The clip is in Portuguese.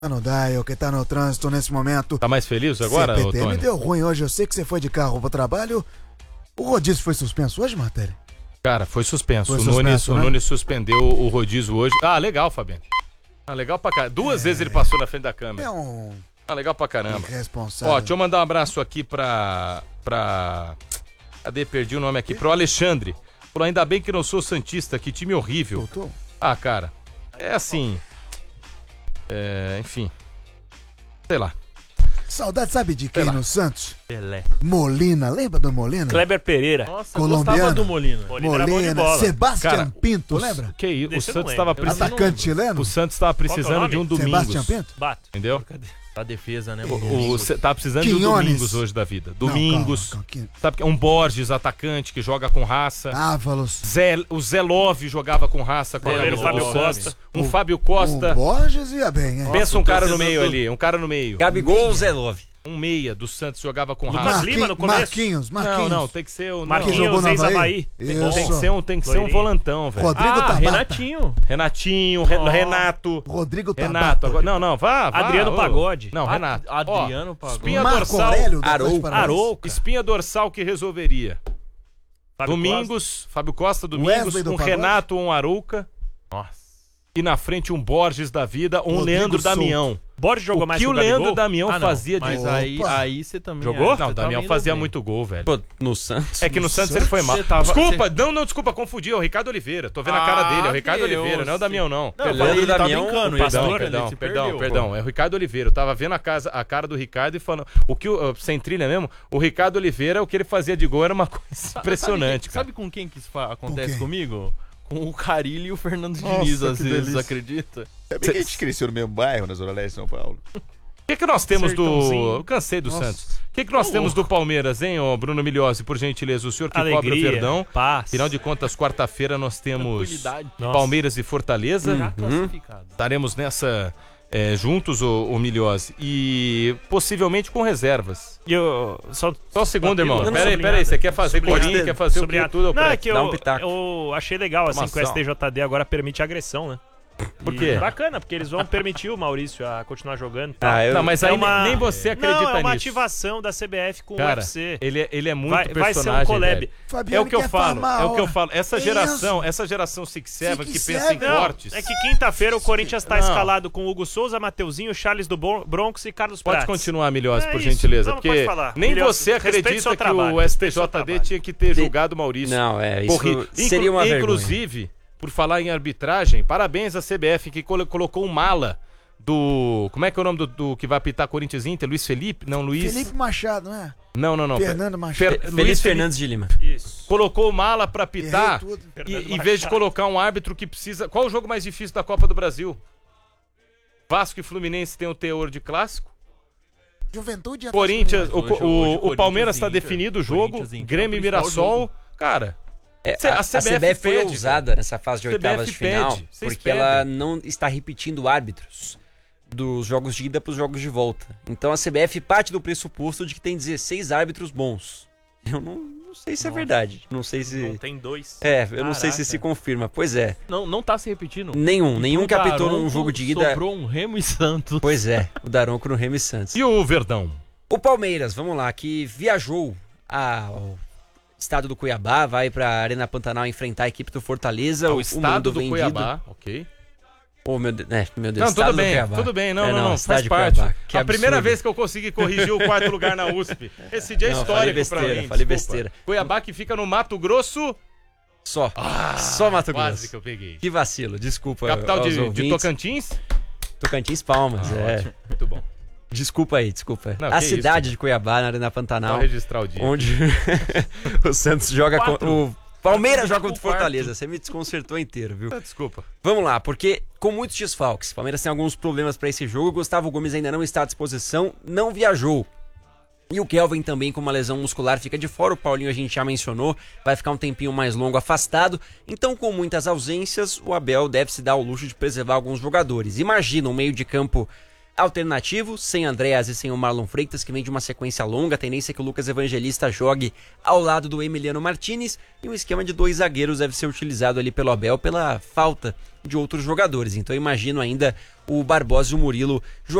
No Dial, que tá no trânsito nesse momento. Tá mais feliz agora, CPTM Tony? deu ruim hoje, eu sei que você foi de carro pro trabalho. O rodízio foi suspenso hoje, Martelli? Cara, foi suspenso. Foi O Nunes, suspenso, né? o Nunes suspendeu o rodízio hoje. Ah, legal, Fabiano. Ah, legal pra caramba. Duas vezes ele passou na frente da câmera. É um Ah, legal pra caramba. irresponsável. Ó, deixa eu mandar um abraço aqui pra... Cadê? Perdi o nome aqui. Pro Alexandre. Falou, ainda bem que não sou santista, que time horrível. Voltou? Ah, cara, é assim... enfim. Sei lá. Saudade, sabe de quem Sei lá. no Santos? Pelé. Molina, lembra do Molina? Kleber Pereira. Nossa, Colombiano. eu gostava do Molina. Era bom de bola. Sebastião Cara, Pinto, lembra? Que isso? O Desse eu Santos não estava lembro. precisando... Atacante chileno? O Santos estava precisando de um nome? Sebastião Domingos. Pinto? Bato. Entendeu? A defesa, né? Tá precisando de um Quinones. Domingos hoje da vida. Não, Domingos. calma, calma. Sabe que é um Borges, atacante, que joga com raça. Ávalos. O Zé Love jogava com raça. Com Goleiro o Fábio Santos. Costa. Um Fábio O Costa. Borges ia bem, hein? Pensa um cara no meio ali. Um cara no meio. Gabigol ou Zé Love? Um meia do Santos jogava com Lucas raça. Lima no começo? Marquinhos. Não, tem que ser o... Que Marquinhos, jogou no ex-Havaí. Isso. Tem que ser um volantão, velho. Rodrigo Tabata. Renatinho. Renatinho, Renato. Rodrigo Renato. Tabata. Agora, não, vá. Adriano ô. Pagode. Não, Renato. Adriano Ó, Pagode. espinha Marco dorsal. Aurélio. do Arouca. Atlético Paranaense. Arouca. Espinha dorsal que resolveria. Fábio Domingos, Fábio Costa, Domingos, Wesley do um Pagode. Renato ou um Arouca. Nossa. E na frente um Borges da vida ou um Rodrigo Leandro Souto. Damião. Borges jogou O mais que o Gabigol? Leandro Damião Ah, não, fazia de mas gol? aí você também... Jogou? Não, o Damião fazia muito gol, velho. Pô, no Santos. É que no Santos ele foi mal. Você tava- Desculpa, desculpa, confundi. É o Ricardo Oliveira. Tô vendo a cara dele. É o Ricardo Deus. Oliveira, não é o Damião, não. Não, eu Leandro falei, ele tá Damião, brincando. o ele pastor, tá brincando, ele se perdeu. Perdão. É o Ricardo Oliveira. Eu tava vendo a cara do Ricardo e falando... Sem trilha mesmo, o Ricardo Oliveira, o que ele fazia de gol era uma coisa impressionante, cara. Sabe com quem que isso acontece quem? comigo? Com o Carilli e o Fernando Nossa, Diniz, às que vezes, delícia. acredita? Sabia que a gente cresceu no mesmo bairro, na Zona Leste de São Paulo? O que nós temos do... Sertãozinho. Eu cansei do Nossa. Santos. O que nós temos do Palmeiras, hein, ô Bruno Milhozzi? Por gentileza, o senhor que cobra o Alegria, Verdão. paz. Afinal de contas, quarta-feira nós temos Tranquilidade. Nossa. Palmeiras e Fortaleza. Já classificado. Estaremos nessa juntos, o Milhozzi. E possivelmente com reservas. E eu, só Só um segundo, irmão. Não, Peraí. Você quer fazer Sublinhado. Corinthians, quer fazer o Sublinhado. que tudo? Não, é que Dá um eu, pitaco. eu achei legal, assim, que o Informação. STJD agora permite agressão, né? Por E quê? Bacana, porque eles vão permitir o Maurício a continuar jogando e tal. Ah, Não, mas É aí uma- nem você acredita Não, é uma nisso. ativação da CBF com o Cara, UFC. ele é muito Vai ser personagem, um collab. velho. Fabiano É o que eu quer falo, farmar, é o que eu ó. falo. Essa É geração Six Seven que Six pensa em Seven. Não, cortes. é que quinta-feira o Corinthians tá Não. escalado com Hugo Souza, Mateuzinho, Charles do Bronx e Carlos Pode Prates. continuar, Milhozzi, É por isso. gentileza. Não, porque pode falar. nem Milhozzi, você respeite acredita seu que trabalho, o respeite seu STJD trabalho. tinha que ter julgado o Maurício. Não, isso Corrido. seria uma vergonha. Inclusive, por falar em arbitragem, parabéns à CBF que colocou um mala do... Como é que é o nome do que vai apitar Corinthians Inter? Luiz Felipe? Não, Luiz... Felipe Machado, não é? Não. Fernando Machado. Feliz Fernandes de Lima. Isso. Colocou o mala pra apitar Errei tudo. e, em vez de colocar um árbitro que precisa... Qual o jogo mais difícil da Copa do Brasil? Vasco e Fluminense tem o teor de clássico. Juventude e Corinthians, Atlético Hoje hoje o Palmeiras está Inter, definido o jogo, Corinthians Inter Grêmio e é o principal Mirassol, jogo. cara... A CBF foi pede, ousada nessa fase de CBF oitavas de final, pede, vocês porque ela não está repetindo árbitros dos jogos de ida para os jogos de volta. Então a CBF parte do pressuposto de que tem 16 árbitros bons. Eu não sei se é verdade. Não sei se... Não tem dois. Eu não sei se se confirma. Pois é. Não tá se repetindo. Nenhum O que apitou Daronco num jogo de ida... Sobrou um Remo e Santos. Pois é, o Daronco no Remy Santos. E o Verdão? O Palmeiras, vamos lá, que viajou ao estado do Cuiabá, vai pra Arena Pantanal enfrentar a equipe do Fortaleza. O estado mando do vendido. Cuiabá, ok. Oh, meu Deus, Não, estado tudo do bem, Cuiabá. tudo bem. Não, faz estado de parte. Cuiabá, que A primeira absurdo. vez que eu consegui corrigir o quarto lugar na USP. Esse dia é Não, histórico falei besteira, pra mim. falei desculpa. besteira. Cuiabá que fica no Mato Grosso. Só Mato Quase Grosso. que eu peguei. Que vacilo, desculpa. Capital aos de ouvintes. Tocantins? Tocantins Palmas, Ótimo, muito bom. Desculpa aí, desculpa. Não, a que cidade isso, de Cuiabá, na Arena Só Pantanal, registrar o dia. onde o Santos joga Quatro. o Palmeiras joga Quatro. contra o Fortaleza. Você me desconcertou inteiro, viu? Ah, desculpa. Vamos lá, porque com muitos desfalques, o Palmeiras tem alguns problemas para esse jogo. Gustavo Gomes ainda não está à disposição, não viajou. E o Kelvin também com uma lesão muscular fica de fora. O Paulinho a gente já mencionou, vai ficar um tempinho mais longo afastado. Então, com muitas ausências, o Abel deve se dar ao luxo de preservar alguns jogadores. Imagina um meio de campo alternativo, sem Andréas e sem o Marlon Freitas, que vem de uma sequência longa. A tendência é que o Lucas Evangelista jogue ao lado do Emiliano Martinez, e um esquema de 2 zagueiros deve ser utilizado ali pelo Abel pela falta de outros jogadores. Então eu imagino ainda o Barbosa e o Murilo